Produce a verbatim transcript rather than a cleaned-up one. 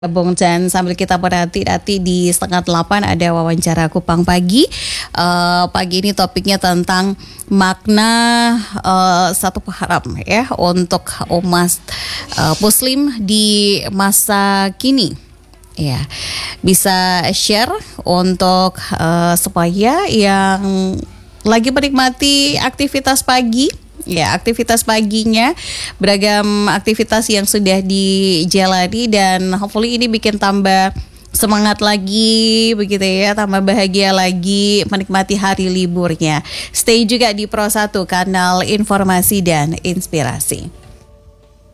Gabung dan sambil kita berhati-hati di setengah delapan ada wawancara Kupang Pagi. Uh, pagi ini topiknya tentang makna uh, satu haram ya untuk umat uh, Muslim di masa kini. Ya, bisa share untuk uh, supaya yang lagi menikmati aktivitas pagi. Ya, aktivitas paginya, beragam aktivitas yang sudah dijalani dan hopefully ini bikin tambah semangat lagi begitu ya, tambah bahagia lagi menikmati hari liburnya. Stay juga di Pro satu, kanal informasi dan inspirasi.